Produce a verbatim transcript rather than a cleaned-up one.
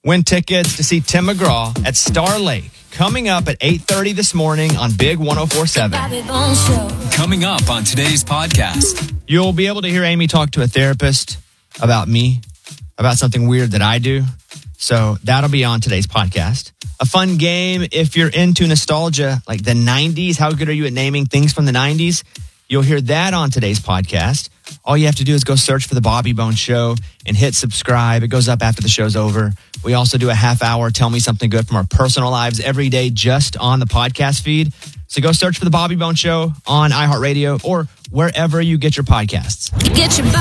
Win tickets to see Tim McGraw at Star Lake coming up at eight thirty this morning on Big one oh four point seven. Coming up on today's podcast. You'll be able to hear Amy talk to a therapist about me, about something weird that I do. So that'll be on today's podcast. A fun game if you're into nostalgia, like the nineties. How good are you at naming things from the nineties? You'll hear that on today's podcast. All you have to do is go search for The Bobby Bones Show and hit subscribe. It goes up after the show's over. We also do a half hour Tell Me Something Good from our personal lives every day just on the podcast feed. So go search for The Bobby Bones Show on iHeartRadio or wherever you get your podcasts. Get your